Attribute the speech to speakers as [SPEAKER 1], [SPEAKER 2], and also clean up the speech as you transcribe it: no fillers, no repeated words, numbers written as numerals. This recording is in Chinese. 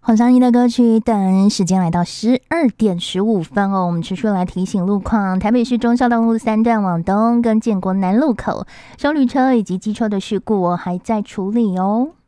[SPEAKER 1] 黄湘怡的歌曲等，时间来到12:15哦。我们持续来提醒路况，台北市忠孝东路3段往东跟建国南路口，休旅车以及机车的事故还在处理哦。